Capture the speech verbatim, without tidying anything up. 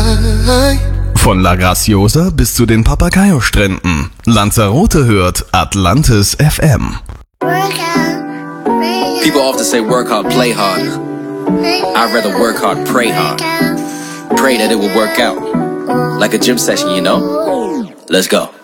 Von La Graciosa bis zu den Papagayo-Stränden. Lanzarote hört Atlantis F M. People often say work hard, play hard. I'd rather work hard, pray hard. Pray that it will work out. Like a gym session, you know? Let's go.